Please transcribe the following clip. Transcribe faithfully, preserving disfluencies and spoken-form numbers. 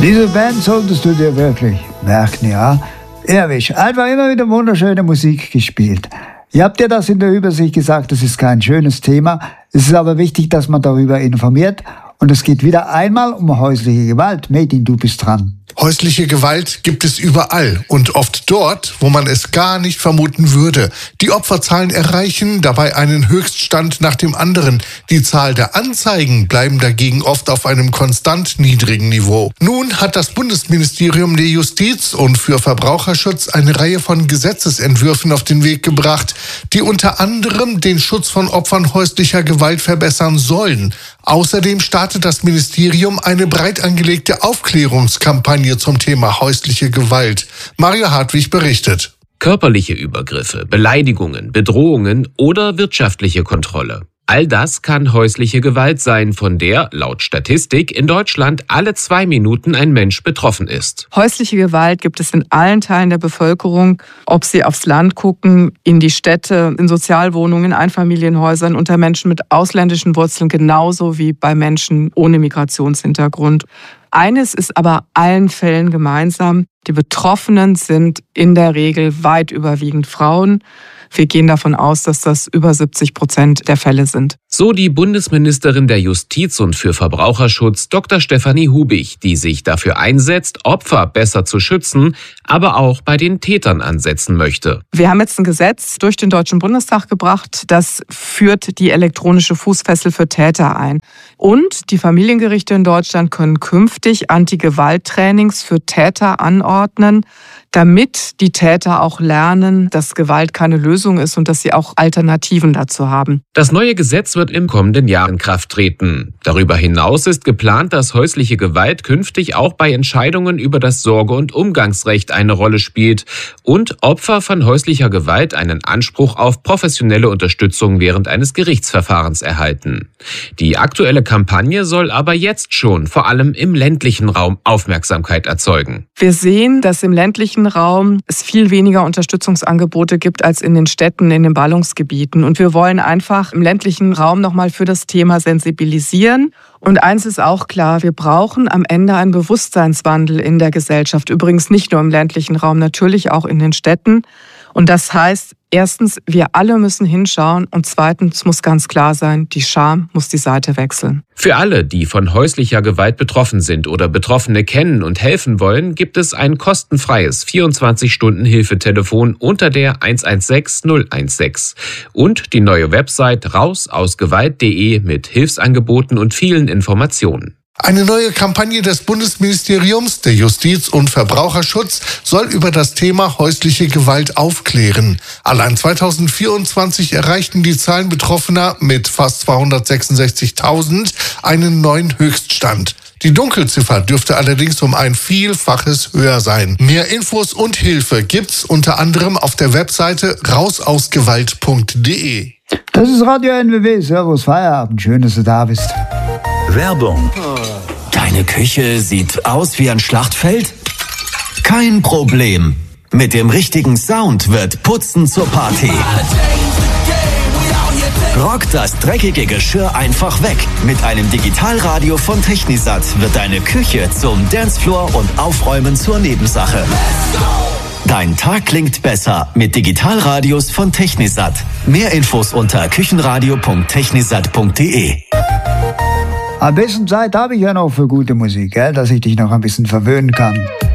Diese Band solltest du dir wirklich merken, ja. Erwisch, einfach immer wieder wunderschöne Musik gespielt. Ihr habt ja das in der Übersicht gesagt, das ist kein schönes Thema. Es ist aber wichtig, dass man darüber informiert. Und es geht wieder einmal um häusliche Gewalt. Medin, du bist dran. Häusliche Gewalt gibt es überall und oft dort, wo man es gar nicht vermuten würde. Die Opferzahlen erreichen dabei einen Höchststand nach dem anderen. Die Zahl der Anzeigen bleiben dagegen oft auf einem konstant niedrigen Niveau. Nun hat das Bundesministerium der Justiz und für Verbraucherschutz eine Reihe von Gesetzesentwürfen auf den Weg gebracht, die unter anderem den Schutz von Opfern häuslicher Gewalt verbessern sollen. Außerdem startet das Ministerium eine breit angelegte Aufklärungskampagne zum Thema häusliche Gewalt. Mario Hartwig berichtet. Körperliche Übergriffe, Beleidigungen, Bedrohungen oder wirtschaftliche Kontrolle. All das kann häusliche Gewalt sein, von der, laut Statistik, in Deutschland alle zwei Minuten ein Mensch betroffen ist. Häusliche Gewalt gibt es in allen Teilen der Bevölkerung, ob sie aufs Land gucken, in die Städte, in Sozialwohnungen, in Einfamilienhäusern, unter Menschen mit ausländischen Wurzeln, genauso wie bei Menschen ohne Migrationshintergrund. Eines ist aber allen Fällen gemeinsam: Die Betroffenen sind in der Regel weit überwiegend Frauen. Wir gehen davon aus, dass das über siebzig Prozent der Fälle sind. So die Bundesministerin der Justiz und für Verbraucherschutz, Doktor Stefanie Hubig, die sich dafür einsetzt, Opfer besser zu schützen, aber auch bei den Tätern ansetzen möchte. Wir haben jetzt ein Gesetz durch den Deutschen Bundestag gebracht, das führt die elektronische Fußfessel für Täter ein. Und die Familiengerichte in Deutschland können künftig Anti-Gewalt-Trainings für Täter anordnen, damit die Täter auch lernen, dass Gewalt keine Lösung ist und dass sie auch Alternativen dazu haben. Das neue Gesetz wird im kommenden Jahr in Kraft treten. Darüber hinaus ist geplant, dass häusliche Gewalt künftig auch bei Entscheidungen über das Sorge- und Umgangsrecht eine Rolle spielt und Opfer von häuslicher Gewalt einen Anspruch auf professionelle Unterstützung während eines Gerichtsverfahrens erhalten. Die aktuelle Kampagne soll aber jetzt schon vor allem im ländlichen Raum Aufmerksamkeit erzeugen. Wir sehen, dass im ländlichen Raum es viel weniger Unterstützungsangebote gibt als in den Städten, in den Ballungsgebieten. Und wir wollen einfach im ländlichen Raum nochmal für das Thema sensibilisieren. Und eins ist auch klar: Wir brauchen am Ende einen Bewusstseinswandel in der Gesellschaft. Übrigens nicht nur im ländlichen Raum, natürlich auch in den Städten. Und das heißt, erstens, wir alle müssen hinschauen und zweitens muss ganz klar sein, die Scham muss die Seite wechseln. Für alle, die von häuslicher Gewalt betroffen sind oder Betroffene kennen und helfen wollen, gibt es ein kostenfreies vierundzwanzig Stunden Hilfetelefon unter der eins eins sechs null eins sechs und die neue Website rausausgewalt punkt de mit Hilfsangeboten und vielen Informationen. Eine neue Kampagne des Bundesministeriums der Justiz und Verbraucherschutz soll über das Thema häusliche Gewalt aufklären. Allein zweitausendvierundzwanzig erreichten die Zahlen Betroffener mit fast zweihundertsechsundsechzigtausend einen neuen Höchststand. Die Dunkelziffer dürfte allerdings um ein Vielfaches höher sein. Mehr Infos und Hilfe gibt's unter anderem auf der Webseite rausausgewalt punkt de. Das ist Radio N W W. Servus, Feierabend. Schön, dass du da bist. Werbung. Deine Küche sieht aus wie ein Schlachtfeld? Kein Problem. Mit dem richtigen Sound wird Putzen zur Party. Rock das dreckige Geschirr einfach weg. Mit einem Digitalradio von Technisat wird deine Küche zum Dancefloor und Aufräumen zur Nebensache. Dein Tag klingt besser mit Digitalradios von Technisat. Mehr Infos unter küchenradio punkt technisat punkt de. Am besten Zeit habe ich ja noch für gute Musik, gell, dass ich dich noch ein bisschen verwöhnen kann.